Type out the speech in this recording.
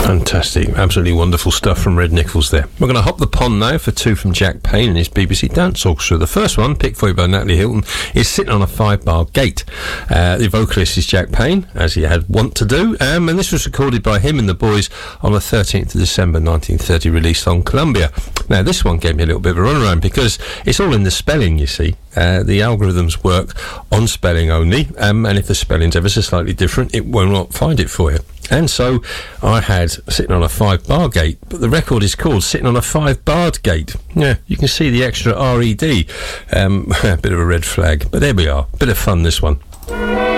Fantastic, absolutely wonderful stuff from Red Nichols there. We're going to hop the pond now for two from Jack Payne and his BBC Dance Orchestra. The first one, picked for you by Natalie Hilton, is Sitting on a 5-Bar Gate. The vocalist is Jack Payne, as he had wont to do, and this was recorded by him and the boys on the 13th of December 1930, released on Columbia. Now, this one gave me a little bit of a runaround because it's all in the spelling, you see. The algorithms work on spelling only, and if the spelling's ever so slightly different, it will not find it for you. And so I had Sitting on a 5-Bar Gate, but the record is called Sitting on a 5-Barred Gate. Yeah, you can see the extra R-E-D. A bit of a red flag, but there we are. Bit of fun, this one.